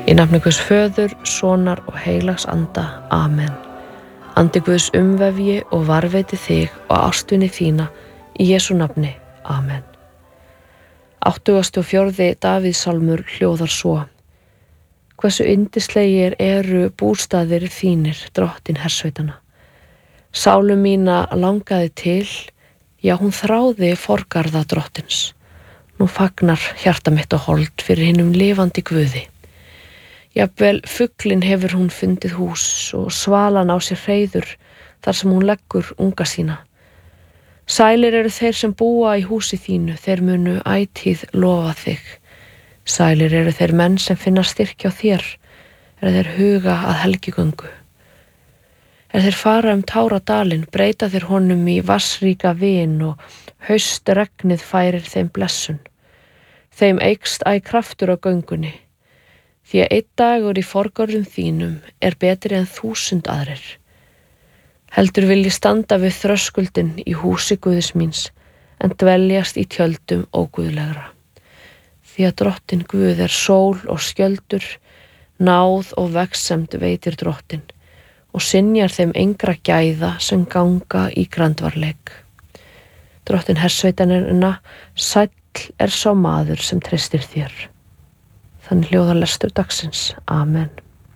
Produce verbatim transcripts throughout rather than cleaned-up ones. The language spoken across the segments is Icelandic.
Í nafni Guðs föður, sonar og heilags anda. Amen. Andi Guðs umvefji og varveiti þig og ástvinni þína í Jesú nafni. Amen. áttugasti og fjórði Davíðssálmur hljóðar svo: Hversu yndislegir eru bústaðir þínir, drottin hersveitanna. Sálu mína langaði til, já hún þráði forgarða drottins. Nú fagnar hjarta mitt og hold fyrir hinum lifandi Guði. Jafnvel fuglinn hefur hún fundið hús og svalan á sér hreiður þar sem hún leggur unga sína. Sælir eru þeir sem búa í húsi þínu, þeir munu ætíð lofa þig. Sælir eru þeir menn sem finna styrk hjá þér, er þeir huga að helgigöngu. Er þeir fara um táradalinn, breyta þeir honum í vassríka vin og haustregnið færir þeim blessun. Þeim eykst æ kraftur á göngunni, því að einn dagur í forgörðum þínum er betri en þúsund aðrir. Heldur vil ég standa við þröskuldin í húsi Guðs míns, en dveljast í tjöldum óguðlegra. Því að drottin Guð er sól og skjöldur, náð og vegsemd veitir drottin, og synjar þeim engra gæða sem ganga í grandvarleik. Drottin hersveitanina, sæll er sá maður sem treystir þér. Þannig hljóðar lestur dagsins. Amen.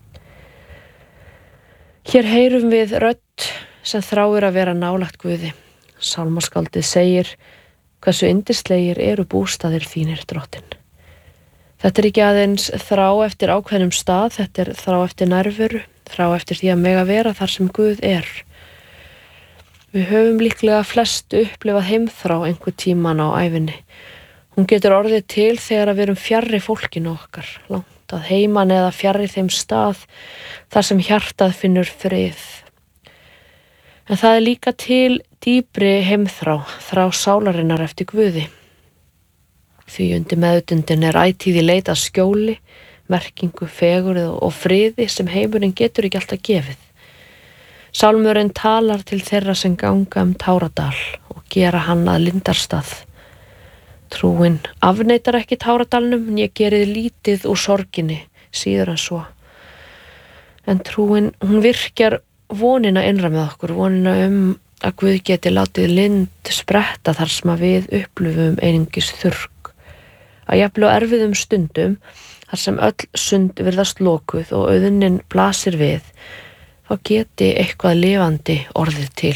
Hér heyrum við rödd sem þráir að vera nálægt Guði. Sálmaskáldið segir: Hversu yndislegir eru bústaðir þínir, drottin. Þetta er ekki aðeins þrá eftir ákveðnum stað, þetta er þrá eftir nærveru, þrá eftir því að mega vera þar sem Guð er. Við höfum líklega flest upplifað heimþrá einhver tíman á ævinni. Hún getur orðið til þegar við erum fjarri fólkinu okkar, langt að heiman eða fjarri þeim stað þar sem hjartað finnur frið. En það er líka til dýpri heimþrá, þrá sálarinnar eftir Guði. Því undir meðutundin er ætíð í leit að skjóli, merkingu, fegurð og friði sem heimurinn getur ekki alltaf gefið. Sálmurinn talar til þeirra sem ganga um táradal og gera hann að lindarstað. Trúin afneitar ekki táradalnum, en ég gerið lítið úr sorginni, síður en svo. En trúin, hún virkjar vonina innra með okkur, vonina um að Guð geti látið lind spretta þar sem að við upplifum einungis þurrk. Að jafnvel á erfiðum stundum, þar sem öll sund virðast lokuð og auðnin blasir við, þá geti eitthvað lifandi orðið til.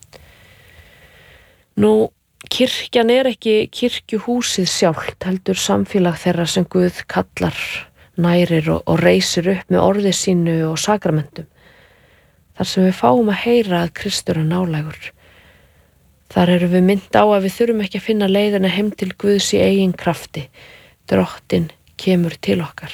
Nú, kirkjan er ekki kirkjuhúsið sjálft, heldur samfélag þeirra sem Guð kallar, nærir og, og reisir upp með orði sínu og sakramentum. Þar sem við fáum að heyra að Kristur er nálægur. Þar erum við mynd á að við þurfum ekki að finna leiðina heim til Guðs í eigin krafti. Drottin kemur til okkar.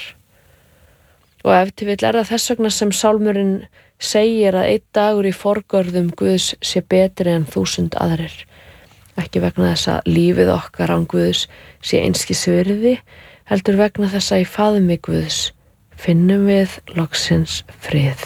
Og ef til vill er það þess vegna sem sálmurinn segir að einn dagur í forgörðum Guðs sé betri en þúsund aðrir. Ekki vegna þess að lífið okkar án Guðs sé einskis virði, heldur vegna þess að í faðmi Guðs finnum við loksins frið.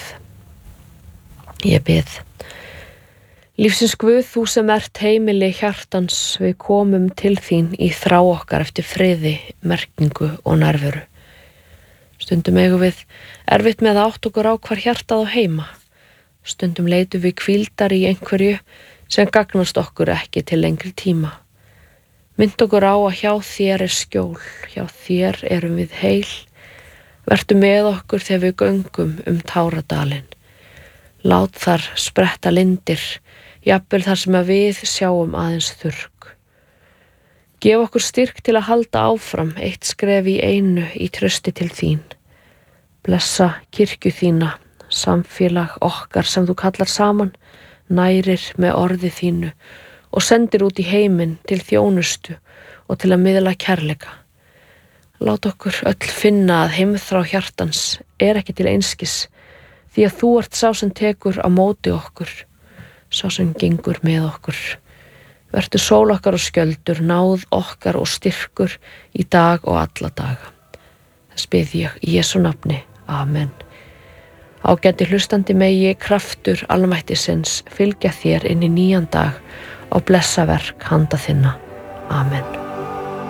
Ég bið. Lífsins Guð, þú sem ert heimili hjartans, við komum til þín í þrá okkar eftir friði, merkingu og nærveru. Stundum eigum við erfitt með að átta okkur á hvar hjartað á heima. Stundum leitum við hvíldar í einhverju sem gagnast okkur ekki til lengri tíma. Mynd okkur á að hjá þér er skjól, hjá þér erum við heil. Vertu með okkur þegar við göngum um táradalinn. Lát þar spretta lindir, jafnvel þar sem að við sjáum aðeins þurrk. Gef okkur styrk til að halda áfram, eitt skref í einu í trausti til þín. Blessa kirkju þína, samfélag okkar sem þú kallar saman, nærir með orði þínu og sendir út í heiminn til þjónustu og til að miðla kærleika. Lát okkur öll finna að heimþrá hjartans er ekki til einskis, því að þú ert sá sem tekur á móti okkur, sá sem gengur með okkur. Vertu sól okkar og skjöldur, náð okkar og styrkur í dag og alla daga. Þess bið ég í Jesú nafni. Amen. Ágæti hlustandi megi kraftur almættisins fylgja þér inn í nýjan dag og blessaverk handa þinna. Amen.